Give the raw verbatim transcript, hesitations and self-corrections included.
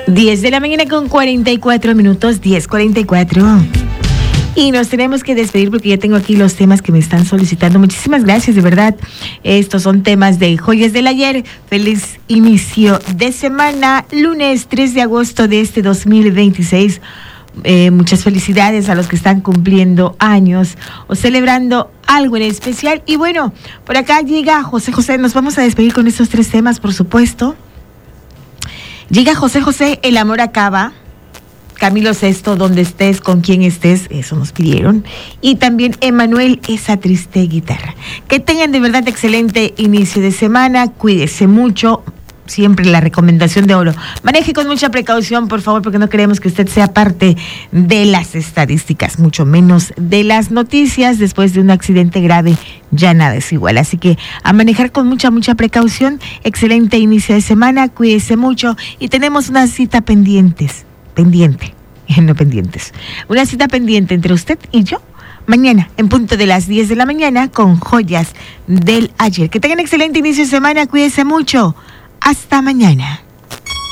diez de la mañana con cuarenta y cuatro minutos, diez cuarenta y cuatro. Y nos tenemos que despedir porque ya tengo aquí los temas que me están solicitando. Muchísimas gracias, de verdad. Estos son temas de Joyas del Ayer. Feliz inicio de semana, lunes tres de agosto de este dos mil veintiséis. Eh, muchas felicidades a los que están cumpliendo años o celebrando algo en especial. Y bueno, por acá llega José José. Nos vamos a despedir con estos tres temas, por supuesto. Llega José José, El amor acaba. Camilo Sesto, Donde estés, con quien estés, eso nos pidieron. Y también Emanuel, Esa triste guitarra. Que tengan de verdad excelente inicio de semana, cuídese mucho. Siempre la recomendación de oro. Maneje con mucha precaución, por favor, porque no queremos que usted sea parte de las estadísticas, mucho menos de las noticias. Después de un accidente grave, ya nada es igual. Así que a manejar con mucha, mucha precaución. Excelente inicio de semana, cuídese mucho. Y tenemos una cita pendientes, pendiente, no pendientes. Una cita pendiente entre usted y yo. Mañana, en punto de las diez de la mañana, con Joyas del Ayer. Que tengan excelente inicio de semana, cuídese mucho. Hasta mañana.